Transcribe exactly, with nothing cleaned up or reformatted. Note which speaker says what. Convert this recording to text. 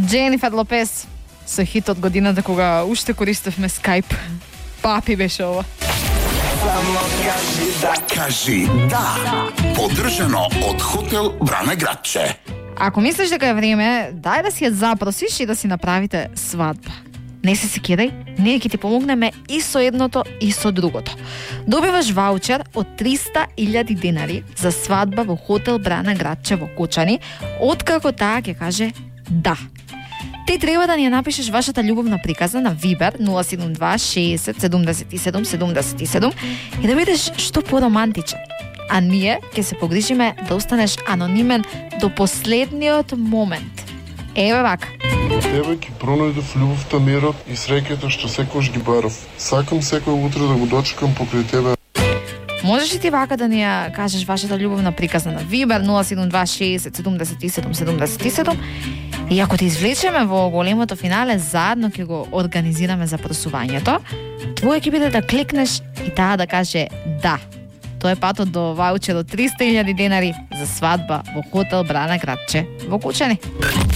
Speaker 1: Дженифер Лопес со хит од годината кога уште користевме Skype. Папи беше ова.
Speaker 2: Само кажи да. Кажи да. Поддржано од хотел Бране Градче.
Speaker 1: Ако мислиш дека е време, дај да си ја запросиш и да си направите свадба. Не се секирај, ние ќе ти помогнеме и со едното и со другото. Добиваш ваучер од триста илјади денари за свадба во хотел Брана Градче во Кочани, откако таа ќе каже да. Ти треба да ни ја напишеш вашата љубовна приказна на Viber нула седум два шеесет седумдесет и седум седумдесет и седум и да бидеш што поромантичен. А ние ќе се погрижиме да останеш анонимен до последниот момент. Еве вака.
Speaker 3: Тебе ќе пронајдов љубовта, мирот и среќата што секогаш ги барав. Сакам секој утре да го дочекам покрај тебе.
Speaker 1: Можеш ли ти вака да ни ја кажеш вашата љубовна приказна на Viber нула седум два шеесет седумдесет и седум седумдесет и седум и ако те извлечеме во големото финале, заедно ќе го организираме запросувањето. Твој ќе биде да клекнеш и таа да каже да. Тоа е патот до ваучер од триста илјади денари за свадба во хотел Брана Градче во Кучани.